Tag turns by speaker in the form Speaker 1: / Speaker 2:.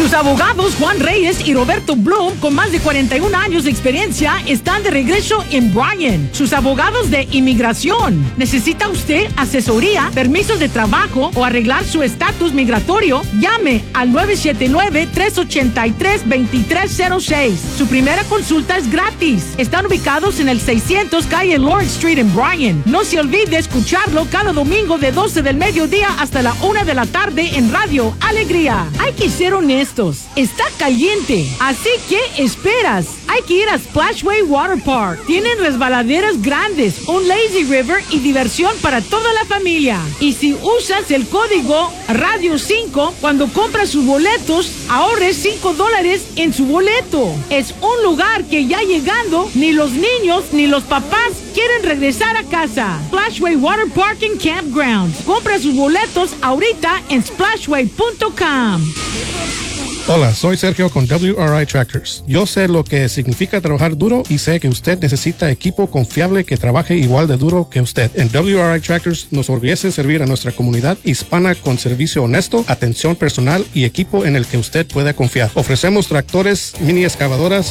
Speaker 1: Sus abogados Juan Reyes y Roberto Bloom, con más de 41 años de experiencia, están de regreso en Bryan. Sus abogados de inmigración. ¿Necesita usted asesoría, permisos de trabajo o arreglar su estatus migratorio? Llame al 979-383-2306. Su primera consulta es gratis. Están ubicados en el 600 calle Lawrence Street en Bryan. No se olvide de escucharlo cada domingo de 12 del mediodía hasta la 1 de la tarde en Radio Alegría. Hay que ser honestos. Está caliente. Así que esperas. Hay que ir a Splashway Water Park. Tienen resbaladeras grandes, un lazy river y diversión para toda la familia. Y si usas el código Radio 5 cuando compras sus boletos, ahorres $5 en su boleto. Es un lugar que ya llegando, ni los niños ni los papás quieren regresar a casa. Splashway Water Park and Campgrounds. Compra sus boletos ahorita en splashway.com.
Speaker 2: Hola, soy Sergio con WRI Tractors. Yo sé lo que significa trabajar duro y sé que usted necesita equipo confiable que trabaje igual de duro que usted. En WRI Tractors nos orgullece servir a nuestra comunidad hispana con servicio honesto, atención personal y equipo en el que usted pueda confiar. Ofrecemos tractores, mini excavadoras,